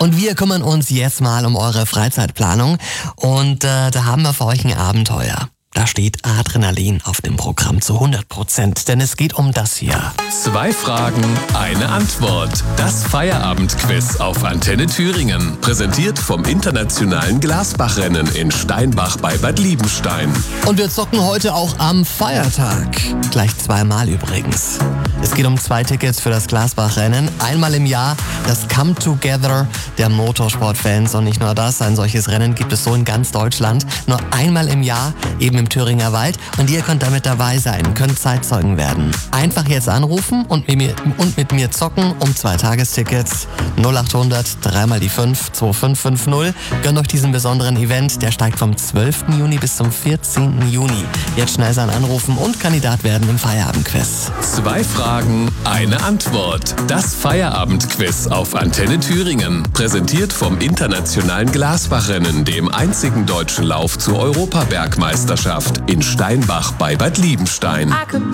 Und wir kümmern uns jetzt mal um eure Freizeitplanung. Und da haben wir für euch ein Abenteuer. Da steht Adrenalin auf dem Programm zu 100%, denn es geht um das hier. 2 Fragen, eine Antwort. Das Feierabendquiz auf Antenne Thüringen. Präsentiert vom internationalen Glasbachrennen in Steinbach bei Bad Liebenstein. Und wir zocken heute auch am Feiertag. Gleich 2-mal übrigens. Es geht um 2 Tickets für das Glasbachrennen. Einmal im Jahr das Come Together der Motorsportfans. Und nicht nur das, ein solches Rennen gibt es so in ganz Deutschland. Nur einmal im Jahr, eben im Thüringer Wald. Und ihr könnt damit dabei sein, könnt Zeitzeugen werden. Einfach jetzt anrufen und mit mir zocken um 2 Tagestickets. 0800 3 mal die 5 2550. Gönnt euch diesen besonderen Event. Der steigt vom 12. Juni bis zum 14. Juni. Jetzt schnell sein anrufen und Kandidat werden im Feierabendquiz. 2 Fragen, eine Antwort. Das Feierabendquiz auf Antenne Thüringen. Präsentiert vom internationalen Glasbachrennen, dem einzigen deutschen Lauf zur Europabergmeisterschaft in Steinbach bei Bad Liebenstein.